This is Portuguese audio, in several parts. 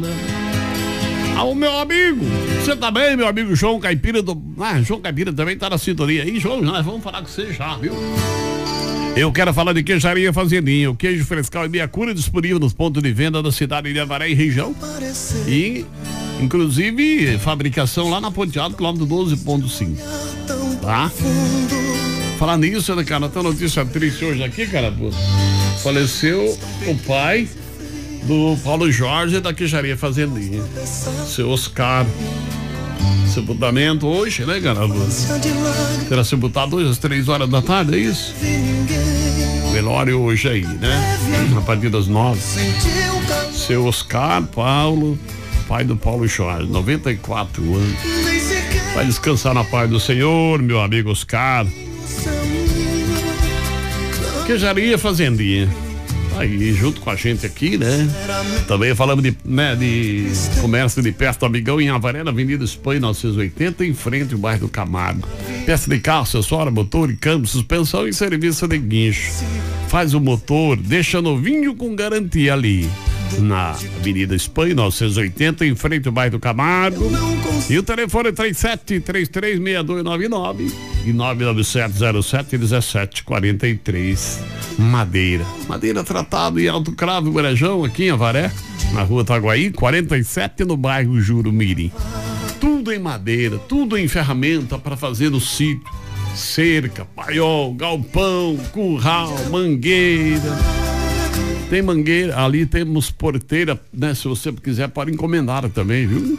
Ao meu amigo, você tá bem, meu amigo João Caipira João Caipira também tá na sintonia aí, João, nós vamos falar com você já, viu? Eu quero falar de Queijaria Fazendinha, o queijo frescal e meia cura disponível nos pontos de venda da cidade de Avaré e região. E, inclusive, fabricação lá na Ponte Alto, quilômetro 12.5. Tá? Falar nisso, né, cara? Tem notícia triste hoje aqui, cara, pô. Faleceu o pai do Paulo Jorge da Queijaria Fazendinha, seu Oscar. Sepultamento hoje, né, cara? Será sepultado hoje às 3 horas da tarde, é isso? Velório hoje aí, né? A partir das 9. Seu Oscar Paulo, pai do Paulo Jorge, 94 anos. Vai descansar na paz do Senhor, meu amigo Oscar. Queijaria Fazendinha. Aí, junto com a gente aqui, né? Também falamos de comércio de peça do Amigão em Avaré, na Avenida Espanha 980, em frente ao bairro do Camargo. Peça de carro, acessório, motor e câmbio, suspensão e serviço de guincho. Faz o motor, deixa novinho com garantia ali. Na Avenida Espanha 980, em frente ao bairro do Camargo. E o telefone é 37336299 e 997071743. Madeira tratado em alto cravo, Brejão, aqui em Avaré, na rua Taguaí 47, no bairro Jurumirim. Tudo em madeira, tudo em ferramenta para fazer no sítio: cerca, paiol, galpão, curral, mangueira. Tem mangueira, ali temos porteira, né? Se você quiser, pode encomendar também, viu?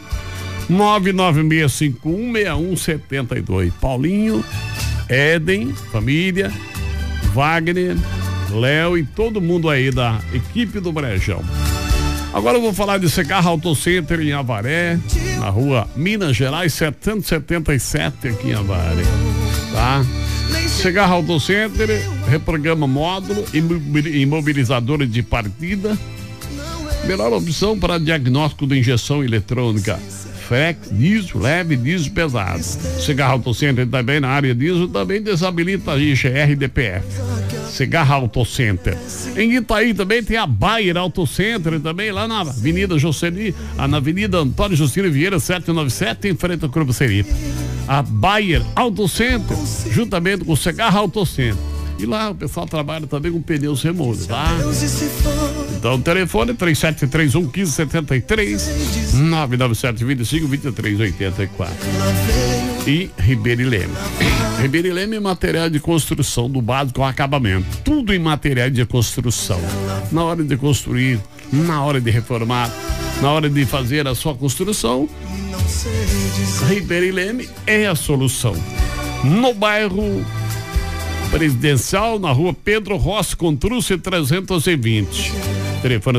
996516172. Paulinho, Éden, família, Wagner, Léo e todo mundo aí da equipe do Brejão. Agora eu vou falar de Segarra Auto Center em Avaré, na rua Minas Gerais 777, aqui em Avaré, tá? Segarra Auto Center, reprograma módulo, imobilizador de partida, melhor opção para diagnóstico de injeção eletrônica, FEC, diesel, leve, diesel pesado. Segarra Auto Center também na área diesel, também desabilita a IGR e DPF. Segarra Auto Center. Em Itaí também tem a Bayer Auto Center, também lá na Avenida na Avenida Antônio Juscelino Vieira 797, em frente ao Clube Seripa. A Bayer Auto Center, juntamente com o Segarra Auto Center. E lá o pessoal trabalha também com pneus remotos, tá? Então o telefone é 3731-1573, 99725-2384. E Ribeiro e Leme. Ribeiro e Leme é material de construção, do básico ao acabamento. Tudo em material de construção. Na hora de construir, na hora de reformar, na hora de fazer a sua construção, Ribeiro e Leme é a solução. No bairro Presidencial, na rua Pedro Rossi Contruce 320. Telefone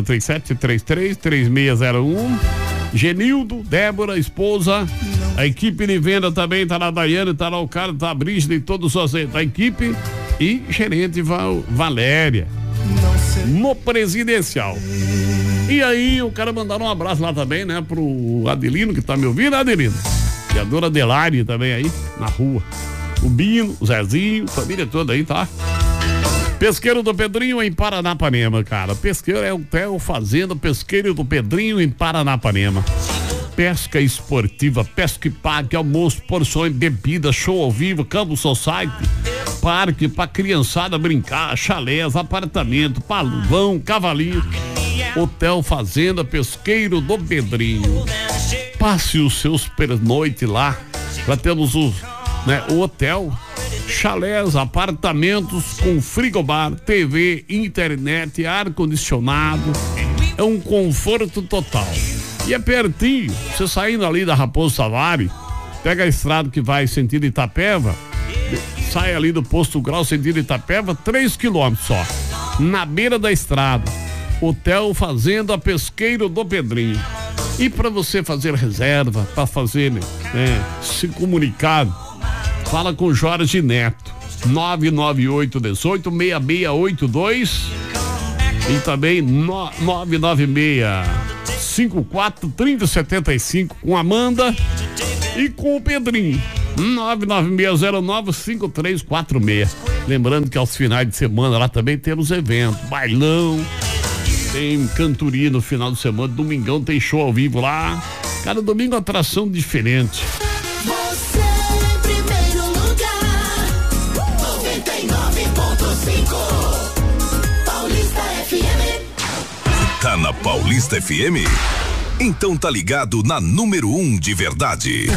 3733-3601. Genildo, Débora, esposa. A equipe de venda também tá lá, Daiane, tá lá o cara, tá a Brígida e todos os da equipe. E gerente Valéria. No Presidencial. E aí, eu quero mandar um abraço lá também, né, pro Adelino, que tá me ouvindo, Adelino. E a dona Adelaide também aí, na rua. O Bino, o Zezinho, família toda aí, tá? Pesqueiro do Pedrinho em Paranapanema, cara. Pesqueiro é hotel, fazenda, Pesqueiro do Pedrinho em Paranapanema. Pesca esportiva, pesca e pague, almoço, porções, bebida, show ao vivo, campo society, parque pra criançada brincar, chalés, apartamento, palvão, cavalinho. Hotel, fazenda, Pesqueiro do Pedrinho. Passe os seus pernoite lá. Já temos o hotel, chalés, apartamentos com frigobar, TV, internet, ar-condicionado. É um conforto total. E é pertinho, você saindo ali da Raposo Tavares, pega a estrada que vai sentido Itapeva, sai ali do Posto Grau sentido Itapeva, 3 quilômetros só. Na beira da estrada. Hotel Fazenda Pesqueiro do Pedrinho. E para você fazer reserva, para fazer, se comunicar, fala com Jorge Neto, 998186682 e também 996543075 com Amanda e com o Pedrinho, 996095346. Lembrando que aos finais de semana lá também temos eventos, bailão, Tem cantoria no final de semana, domingão tem show ao vivo lá. Cada domingo atração diferente. Você em primeiro lugar, 99.5 Paulista FM. Tá na Paulista FM? Então tá ligado na número 1 de verdade.